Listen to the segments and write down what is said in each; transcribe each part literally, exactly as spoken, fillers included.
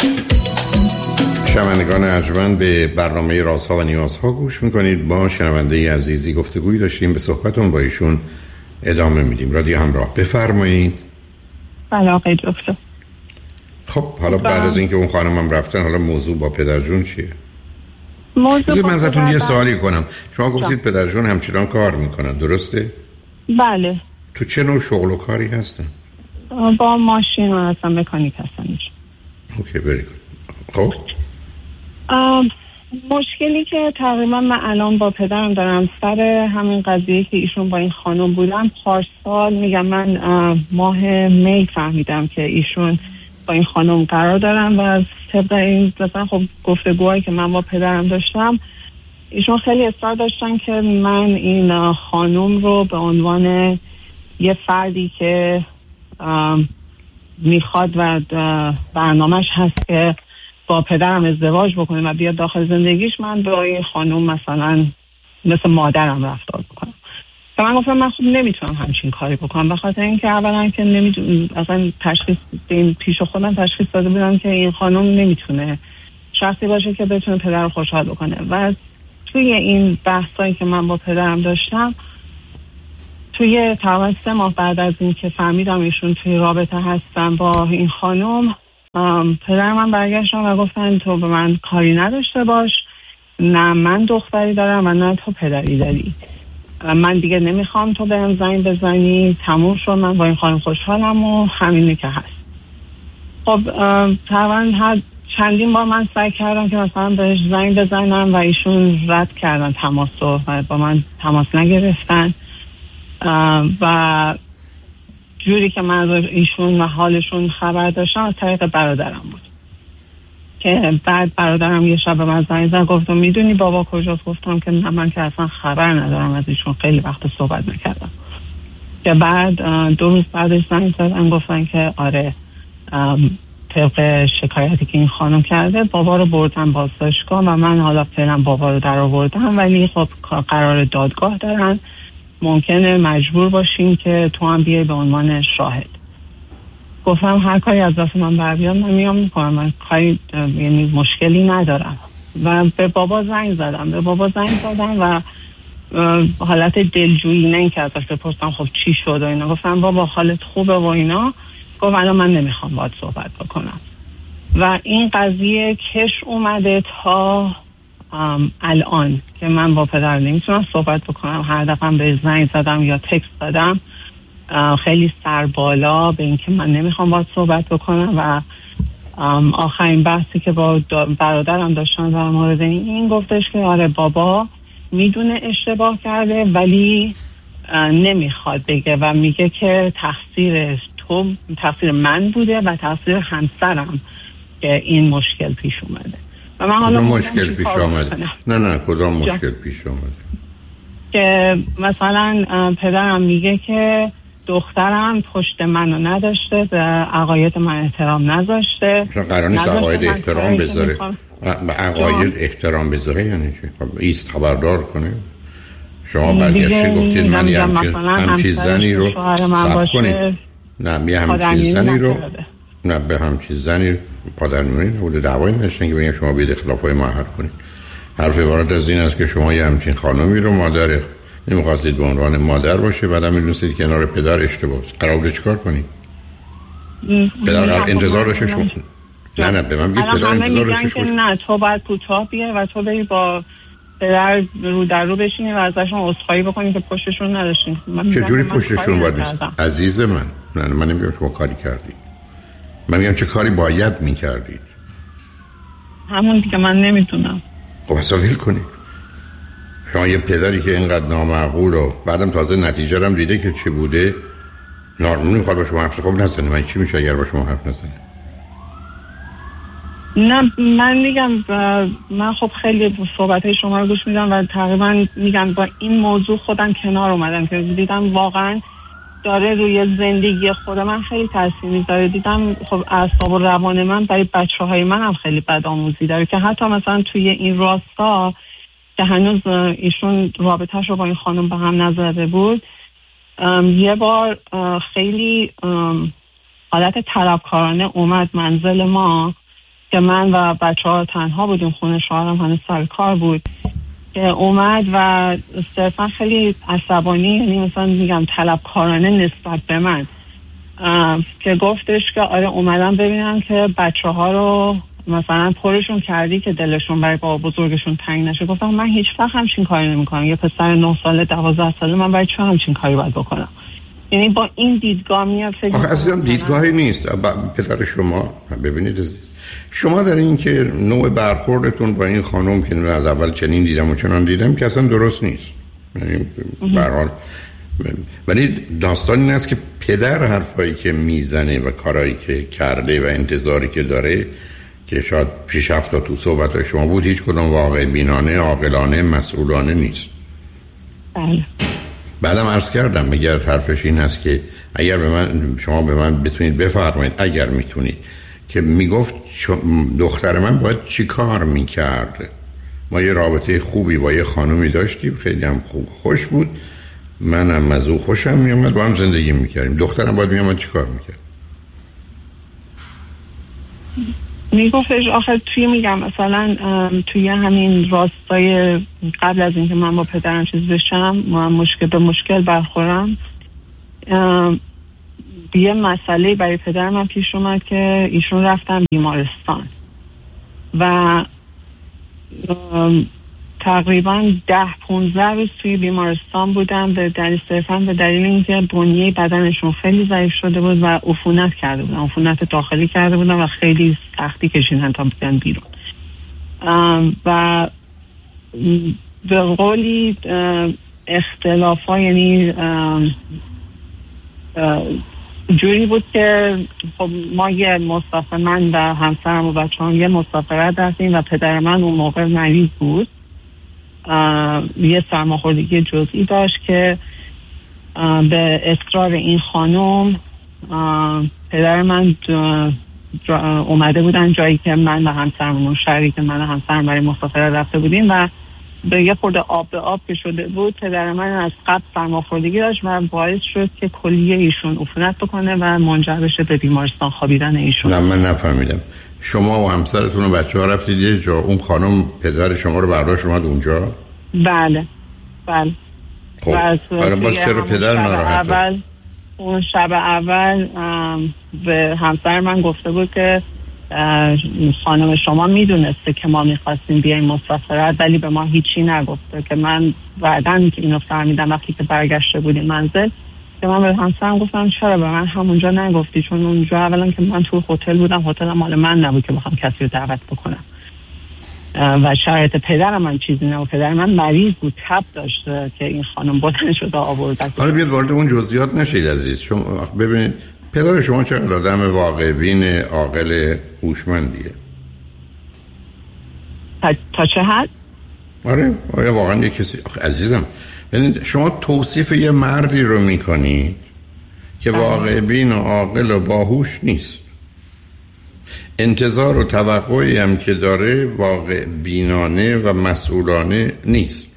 شنوندگان ارجمند، به برنامه رازها و نیازها گوش میکنید. با شنونده عزیزی گفتگویی داشتیم، به صحبتون با ایشون ادامه میدیم. رادیو همراه، بفرمایید. بله آقای دکتر. خب حالا بعد از اینکه اون خانمم رفتن، حالا موضوع با پدرجون چیه؟ موضوع من ازتون یه سوالی کنم. شما گفتید پدرجون همچنان کار میکنن، درسته؟ بله. تو چه نوع شغل و کاری هستن؟ با ماشین و هستن، مکانیک هستن. اوکی، بری کن. خب مشکلی که تقریبا من الان با پدرم دارم سر همین قضیه که ایشون با این خانم بودن، پارسال میگم من ماه می فهمیدم که ایشون با این خانم قرار دارم و از طبق این مثلا خب گفتگوهایی که من با پدرم داشتم، ایشون خیلی اصرار داشتن که من این خانم رو به عنوان یه فردی که میخواد و برنامهش هست که با پدرم ازدواج بکنه و بیاد داخل زندگیش، من با این خانم مثلا مثل مادرم رفتار بکنم. و من گفتم من خب نمیتونم همچین کاری بکنم، بخاطر اینکه اولا که نمیتونم اصلا تشخیص این پیش خودم تشخیص داده بودم که این خانم نمیتونه شخصی باشه که بتونه پدر رو خوشحال بکنه. و توی این بحثایی که من با پدرم داشتم، توی تقریبا سه ماه بعد از این که فهمیدم ایشون توی رابطه هستن با این خانم، پدر من برگشتن و گفتن تو به من کاری نداشته باش، نه من دختری دارم و نه تو پدری داری، من دیگه نمیخوام تو بهم زنگ بزنی، تموم شد، من با این خانم خوشحالم و همینه که هست. خب طبعا هر چندین بار من سعی کردم که مثلا بهش زنگ بزنم و ایشون رد کردن تماس رو و با من تماس نگرفتن و جوری که من از ایشون و حالشون خبر داشتم از طریق برادرم بود که بعد برادرم یه شب به من زنگ زد، گفتم میدونی بابا کجاست؟ گفتم که نه من که اصلا خبر ندارم از ایشون، خیلی وقت صحبت نکردم. که بعد دو روز بعدش زنگ زدن گفتن که آره طبق شکایتی که این خانم کرده بابا رو بردن بازداشتگاه و من حالا فعلا بابا رو در آوردم، ولی خب قرار دادگاه دارن، ممکنه مجبور باشیم که تو هم بیای به عنوان شاهد. گفتم هر کاری از دست من بر بیاد من میام میکنم، من کاری یعنی مشکلی ندارم. و به بابا زنگ زدم به بابا زنگ زدم و حالت دلجویی، نه اینکه ازش بپرسم خب چی شد و اینا، گفتم بابا حالت خوبه و اینا. گفت الان من نمیخوام باهات صحبت بکنم. و این قضیه کش اومده تا الان که من با پدر نمیتونم صحبت بکنم. هر دفعه به زنگ زدم یا تکست دادم خیلی سربالا به اینکه من نمیخوام باهات صحبت بکنم. و آخرین بحثی که با برادرم داشتن در مورد این گفتش که آره بابا میدونه اشتباه کرده ولی نمیخواد بگه و میگه که تقصیر تو تقصیر من بوده و تقصیر همسرم که این مشکل پیش اومده. و من حالا مشکل پیش آمده؟ نه نه کدام مشکل پیش آمده؟ که مثلا پدرم میگه که دخترم پشت منو نداشته، به عقاید من احترام نذاشته. قرار نیست عقاید احترام بذاره؟ به عقاید احترام بذاره یعنی چی؟ ایست خبردار کنه؟ شما برگشتی گفتید من یه همچی زنی رو سب کنید، نه یه همچی زنی رو نه به همچی زنی پادرمیونی نبوده، دعوایی نشتن که بگن شما بید اختلافای ما حل کنید. حرف عبارت از این است که شما یه همچین خانمی رو مادر نمیخواستید به عنوان مادر باشه، بعد هم میدونستید که کنار پدر اشتباه است. قرار بود چیکار کنید؟ پدر انتظار داشته شما؟ نه نه به من بگید پدر انتظار داشته شما؟ نه تو باید کوتاه بیای و تو بری با پدر رو در رو بشینی و ازشون عذرخواهی بکنی که پشتشون نداشتین. چجوری پشتشون باید نیست؟ عزیز من نه من نمیگم شما کاری کردید، من میگم چه کاری باید میکردید. همون که من نمیتونم. خب اصلا ویل کنید. شما یه پدری که اینقدر نامعقول و بعدم تازه نتیجه هم دیده که چی بوده، نارمون میخواد با شما حرف خب نزنه. من چی میشه اگر با شما حرف نزنه؟ نه من میگم من خب خیلی صحبتهای شما رو گوش میدم و تقریبا میگم با این موضوع خودم کنار اومدم که دیدم واقعا داره روی زندگی خود من خیلی تاثیر میذاره. دیدم خب اعصاب و روان من برای بچه‌های من هم خیلی بد آموزی داره که حتی مثلا توی این راستا که هنوز ایشون رابطه‌ش رو با این خانم به هم نزده بود، یه بار خیلی حالت طلبکارانه اومد منزل ما که من و بچه ها تنها بودیم خونه، شوهرم هنوز سر کار بود، که اومد و صرفا خیلی عصبانی، یعنی مثلا میگم طلبکارانه نسبت به من، که گفتش که آره اومدم ببینم که بچه ها رو مثلا پرشون کردی که دلشون برای بابا بزرگشون تنگ نشه. گفتم من هیچ وقت همچین کاری نمی‌کنم، یه پسر نه ساله دوازده ساله من برای چه همچین کاری باید بکنم؟ یعنی با این دیدگاه میاد فکر آخه عزیزم دیدگاهی نیست. پدر شما ببینید عزیز، شما در این که نوع برخوردتون با این خانم که از اول چنین دیدم و چنان دیدم که اصلا درست نیست، یعنی به هر حال، ولی داستان این است که پدر حرفایی که میزنه و کارهایی که کرده و انتظاری که داره که شاید پیش هفته تو صحبت‌های شما بود هیچ کدوم واقع بینانه، عاقلانه، مسئولانه نیست. بله. بعدم عرض کردم مگر حرفش این است که اگر به من شما به من بتونید بفرمایید، اگر میتونید، که میگفت دختر من باید چی کار میکرد. ما یه رابطه خوبی با یه خانومی داشتیم، خیلی هم خوب خوش بود، منم از او خوشم میامد، با هم زندگی میکردیم، دخترم باید میامد چی کار میکرد؟ میگفتش آخه توی میگم مثلا توی همین راستای قبل از اینکه من با پدرم چیز بشم، من مشکل به مشکل برخورم، یه مسئله برای پدرم من پیش اومد که ایشون رفتن بیمارستان و تقریبا ده پونزده روز توی بیمارستان بودم، به دلیل صرفا به دلیل اینکه بنیه بدنشون خیلی ضعیف شده بود و عفونت کرده بودن، عفونت داخلی کرده بودن و خیلی سختی کشیدن تا بیان بیرون. و به قولی اختلاف ها یعنی جوری بود که خب ما یه مسافر، من و همسرم و بچه هم یه مسافرت داشتیم و پدر من اون موقع مریض بود، یه سرماخوردگی جزئی داشت که به اصرار این خانم پدر من اومده بودن جایی که من و همسرمون، شهری که من و همسرم برای مسافرت رفته بودیم و به یه خورده آب به آب که شده بود، پدر من از قبل سرماخوردگی داشت و باعث شد که کلیه ایشون عفونت بکنه و منجر بشه به بیمارستان خوابیدن ایشون. نه من نفهمیدم. شما و همسرتون و بچه‌ها رفتید یه جا، اون خانم پدر شما رو برداشت اومد اونجا؟ بله بله. خب حالا باز چرا پدر ناراحته؟ اول اون شب اول به همسر من گفته بود که خانم شما میدونسته که ما میخواستیم بیایم مسافرت ولی به ما هیچی نگفته، که من بعداً که اینو فهمیدم وقتی که برگشته بودیم منزل، که من به همسرم گفتم چرا به من همونجا نگفتی؟ چون اونجا اولا که من تو هتل بودم، هتل مال من نبود که بخوام کسی رو دعوت بکنم و شرایط پدرم من چیزی نبود، پدر من مریض بود، تب داشته که این خانم بلند شده آورد. حالا بیاد وارد اون جزئیات نشید عزیز. شما ببینید پدر شما چقدر آدم واقع بین، عاقل، هوشمندیه؟ تا, تا چه حد؟ آره آیا واقعا یه کسی آخه عزیزم ببینید شما توصیف یه مردی رو میکنی که واقع بین و عاقل و باهوش نیست، انتظار و توقعی هم که داره واقع بینانه و مسئولانه نیست.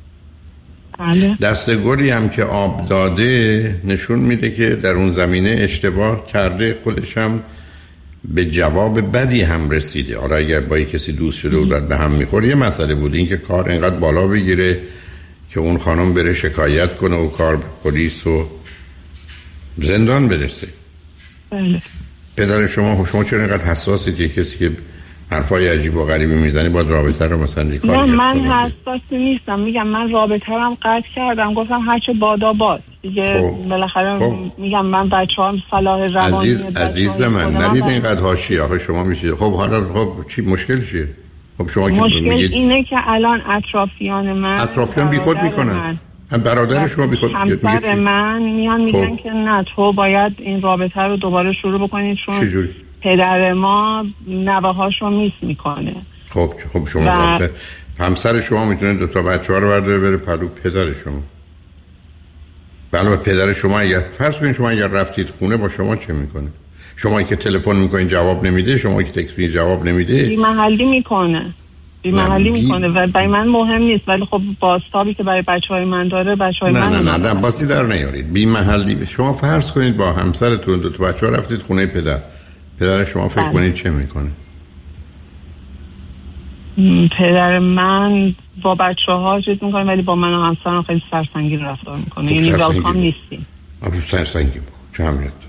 دستگلی هم که آب داده نشون میده که در اون زمینه اشتباه کرده، خودش هم به جواب بدی هم رسیده. حالا اگر با کسی دوست شده و به هم میخوره یه مسئله بود، این که کار اینقدر بالا بگیره که اون خانم بره شکایت کنه و کار به پلیس و زندان برسه. بله. پدر شما شما چرا اینقدر حساسید که کسی که حرفای عجیب و غریبی میزنی باید رابطه رو مثلا ریکار کنه؟ نه من حساسی نیستم، میگم من رابطه رو هم قطع کردم، گفتم هرچه بادا باد دیگه. خب. بالاخره خب. میگم من بچه‌ام صلاح روانی عزیز عزیز من ندید اینقدر حاشیه. آخه شما میشید خب حالا خب چی مشکل چیه؟ خب شما که میگید اینه که الان اطرافیان من اطرافیان بیخود میکنن، هم برادر شما بیخود همسر من میان میگن خب. که نه تو باید این رابطه رو دوباره شروع بکنید چون چجوری؟ پدر ما نوه‌هاشو میس میکنه. خب خب شما رابطه همسر شما میتونه دو تا بچه‌ها رو برداره بره پلو پدر شما. بله پدر شما اگر فرض کنید شما اگر رفتید خونه با شما چه میکنه؟ شما که تلفن میکنین جواب نمیده، شما که تکس میکنین جواب نمیده، بی محلی میکنه بی محلی میکنه و برای من مهم نیست، ولی خب بازتابی که برای بچهای من داره بچهای من نه نه نه, نه باسی در نیارید. بی محلی شما فرض کنید با همسرتون دو تا بچه‌ها رفتید خونه پدر، پدر شما فکر کنید چه میکنه؟ پدر من با بچه ها چیز میکنه ولی با من و همسرم خیلی سرسنگین رفتار میکنه، یعنی ویلکام نیستیم. آب سرسنگین میکنه چه همیت داره؟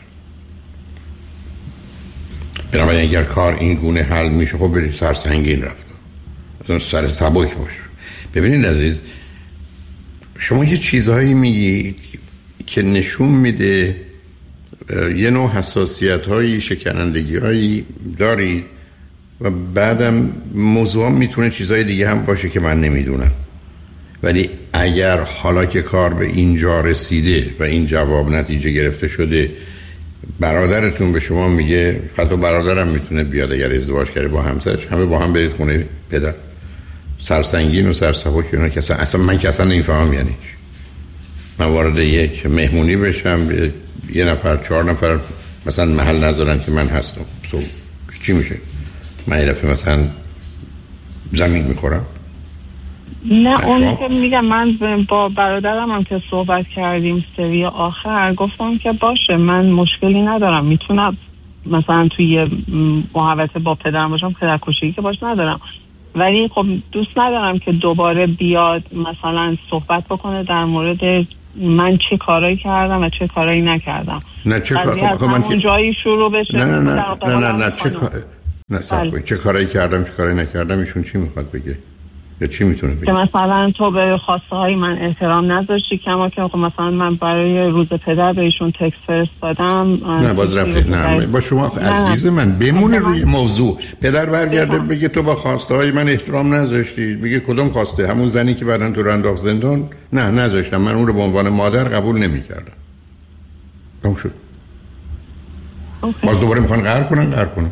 بنابراین اگر کار این گونه حل میشه خب برید سرسنگین رفتار، سر سبک باشه. ببینید عزیز، شما یه چیزهایی میگید که نشون میده یه نوع حساسیت هایی، شکنندگی هایی داری و بعدم موضوع میتونه چیزهای دیگه هم باشه که من نمیدونم. ولی اگر حالا که کار به اینجا رسیده و این جواب نتیجه گرفته شده، برادرتون به شما میگه، حتی برادرم میتونه بیاد اگر ازدواج کرده با همسرش، همه با هم برید خونه پدر، سرسنگین و سرسبک اینا که اصلا, اصلا من که اصلا نمیفهمم یعنی چی. من وارد یک مهمونی بشم، یه نفر چهار نفر مثلا محل نذارن که من هستم، سو چی میشه؟ من یه دفعه مثلا زمین میخورم؟ نه اون که میگم، من با برادرم هم که صحبت کردیم سری آخر گفتم که باشه من مشکلی ندارم، میتونم مثلا توی محوطه با پدرم باشم، پدرکشی که باش ندارم، ولی خب دوست ندارم که دوباره بیاد مثلا صحبت بکنه در مورد من چه کارایی کردم و چه کارایی نکردم. نه چه کار خب من که جایی شروع بشه. نه نه نه نه نه, نه چه کار نه سب چه کارایی کردم چه کارایی نکردم، ایشون چی میخواد بگه یا چی میتونه بگه؟ که مثلا تو به خواسته های من احترام نذاشتی، کما که خب مثلا من برای روز پدر به ایشون تکست فرستادم. نه باز رفت نه با شما عزیز من بمونه روی موضوع. پدر برگرده بگه تو با خواسته های من احترام نذاشتی، بگه کدوم خواسته؟ همون زنی که بعدن تو رو انداخت زندان؟ نه نذاشتم، من اون رو به عنوان مادر قبول نمی‌کردم. تموم شد. باز دوباره میخوان قهر کنن قهر کنن.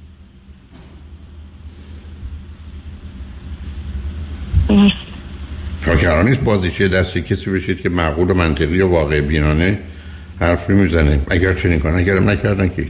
چون که قرار نیست بازیچه دستی کسی بشید که معقول و منطقی و واقع بینانه حرفی میزنه. اگر چنین کنن، اگرم نکردن که هیچ.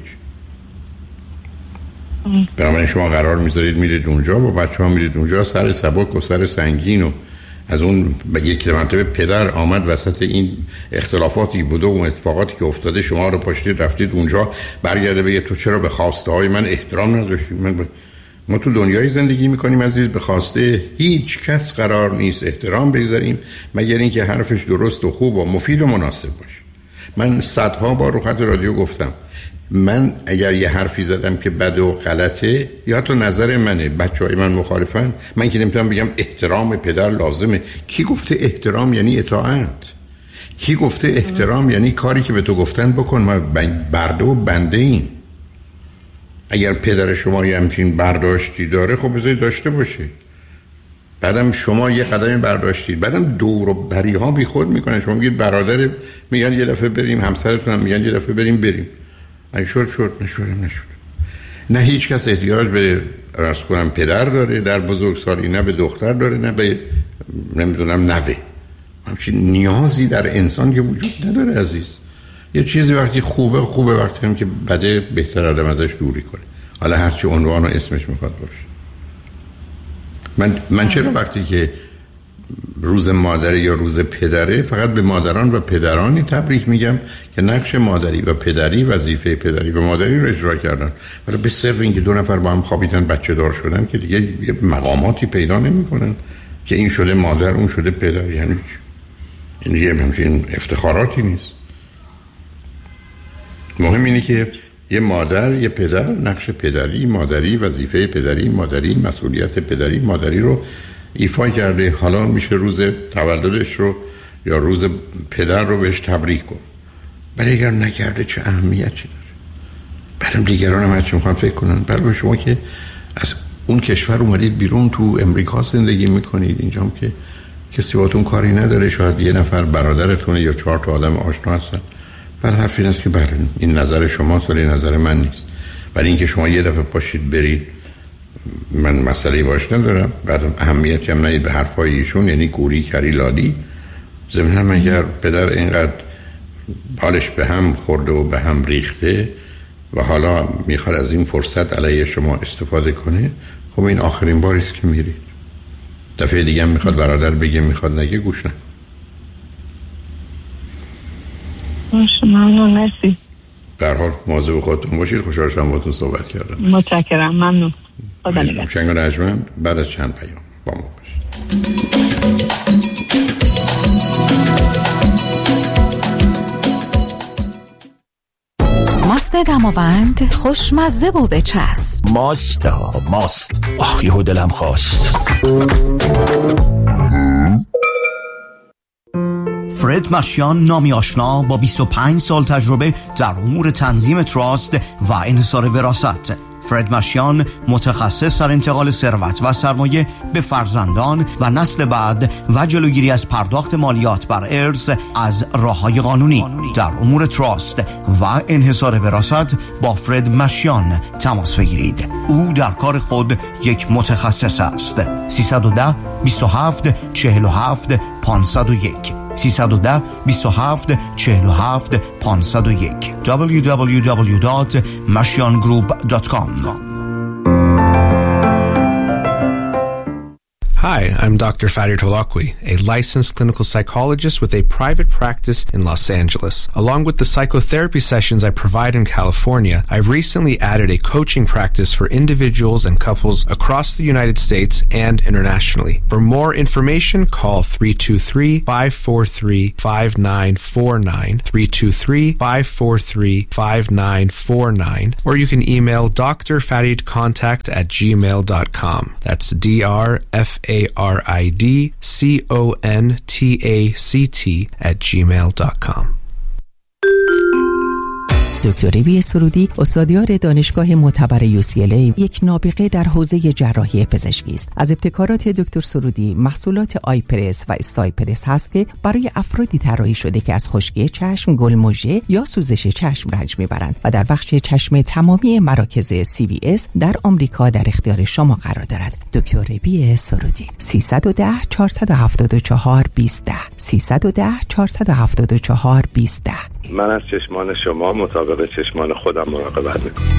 برای شما قرار میذارید میرید اونجا با بچه ها، میرید اونجا سر سبک و سر سنگین و از اون به یک مرتبه پدر آمد وسط این اختلافاتی بوده و اون اتفاقاتی که افتاده، شما رو پاشتید رفتید اونجا، برگرده بگه تو چرا به خواسته های من احترام نداشتی؟ من ب... ما تو دنیای زندگی میکنیم عزیز، به خواسته هیچ کس قرار نیست احترام بگذاریم مگر اینکه حرفش درست و خوب و مفید و مناسب باشه. من صدها بار رو خط رادیو گفتم، من اگر یه حرفی زدم که بد و غلطه یا حتی نظر منه، بچهای من مخالفن، من که نمیتونم بگم احترام پدر لازمه. کی گفته احترام یعنی اطاعت؟ کی گفته احترام یعنی کاری که به تو گفتن بکن؟ ما برده و بنده این. اگر پدر شما یه همچین برداشتی داره خب بذارید داشته باشه. بعدم شما یه قدمی برداشتید، بعدم دور و بری ها بی خود میکنه. شما میگید برادر، میگن یه دفعه بریم، همسرتون هم میگن یه دفعه بریم بریم اگه شد شد، نشدم نشد. نه هیچ کس احتیاج به راست کنم پدر داره در بزرگسالی، نه به دختر داره، نه به نمیدونم نوه. همچین نیازی در انسان که وجود نداره عزیز. یه چیزی وقتی خوبه خوبه، وقتی هم که بده بهتر آدم ازش دوری کنه، حالا هرچی عنوان و اسمش میخواد باشه. من من چرا وقتی که روز مادری یا روز پدره فقط به مادران و پدرانی تبریک میگم که نقش مادری و پدری، وظیفه پدری و مادری رو اجرا کردن، ولی به صرف اینکه دو نفر با هم خوابیدن بچه دار شدن که دیگه یه مقاماتی پیدا نمیکنن که این شده مادر اون شده پدر. یعنی این دیگه همچین افتخاراتی نیست. مهم اینه که یه مادر، یه پدر نقش پدری، مادری، وظیفه پدری، مادری، مسئولیت پدری، مادری رو ایفا کرده. حالا میشه روز تولدش رو یا روز پدر رو بهش تبریک کن. ولی اگر نکرده چه اهمیتی داره؟ بعدم دیگران هم هرچی میخوان فکر کنن. برای شما که از اون کشور اومدید بیرون، تو امریکا زندگی میکنید، اینجا هم که کسی باهاتون کاری نداره، شاید یه نفر برادرتونه یا چهار تا آدم آشنا هستن. ولی حرف این است که بله این نظر شماست ولی نظر من نیست. ولی اینکه شما یه دفعه پاشید برید، من مسئله باش ندارم، بعدم اهمیتی هم ندید به حرفای ایشون، یعنی کوری کری لالی. ضمناً اگر پدر اینقدر حالش به هم خورده و به هم ریخته و حالا میخواد از این فرصت علیه شما استفاده کنه، خب این آخرین باری است که میرید. دفعه دیگه هم میخواد برادر بگه، میخواد نگه، گوش نکن. باشه ممنون، مرسی. به هر حال مواظب خودتون باشید. خوشحال شدم باهاتون صحبت کردم. متشکرم، ممنون. خدا نگهدار. شنگ رجمند بعد از چند پیام با ما باشید. ماست دماوند خوشمزه و بچسب. ماست ها ماست. آخ یهو دلم خواست. فرد مشیان، نامی آشنا با بیست و پنج سال تجربه در امور تنظیم تراست و انحصار وراثت. فرد مشیان متخصص در انتقال ثروت و سرمایه به فرزندان و نسل بعد و جلوگیری از پرداخت مالیات بر ارث از راه‌های قانونی. در امور تراست و انحصار وراثت با فرد مشیان تماس بگیرید. او در کار خود یک متخصص است. سیصد و ده بیست و هفت چهل و هفت پانصد و یک سیصد و ده بیست و هفت چهل و هفت پانصد و یک دبلیو دبلیو دبلیو دات mashian group dot com. Hi, I'm Doctor Farid Holakwi, a licensed clinical psychologist with a private practice in Los Angeles. Along with the psychotherapy sessions I provide in California, I've recently added a coaching practice for individuals and couples across the United States and internationally. For more information, call three two three, five four three, five nine four nine, three two three, five four three, five nine four nine, or you can email d r farid contact at gmail dot com. That's D R F A R I D C O N T A C T at gmail dot com. دکتر ربی سرودی استادیار دانشگاه معتبر یو سی ال ای یک نابغه در حوزه جراحی پزشکی است. از ابتکارات دکتر سرودی محصولات آیپرس و استایپرس هست که برای افرادی طراحی شده که از خشکی چشم، گلمژه یا سوزش چشم رنج میبرند و در بخش چشم تمامی مراکز سی وی اس در آمریکا در اختیار شما قرار دارد. دکتر ربی سرودی سیصد و ده چهارصد و هفتاد و چهار بیست ده سیصد و ده چهارصد و هفتاد و چهار بیست ده. من از چشمان شما مطابق چشمان خودم مراقبت میکنم.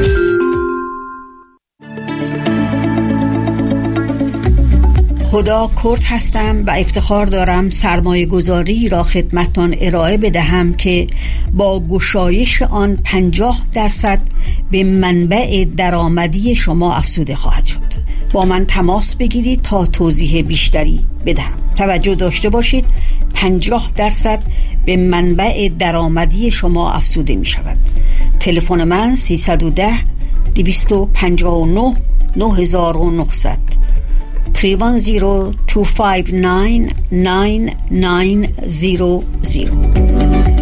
خدا کرد هستم و افتخار دارم سرمایه گذاری را خدمتتان ارائه بدهم که با گشایش آن پنجاه درصد به منبع درآمدی شما افزوده خواهد شد. با من تماس بگیرید تا توضیح بیشتری بدهم. توجه داشته باشید پنجاه درصد به منبع درآمدی شما افزوده می شود. تلفن من سیصد و ده دویست و پنجاه و نه نه هزار و نهصد سه یک صفر دو پنج نه نه نه صفر صفر.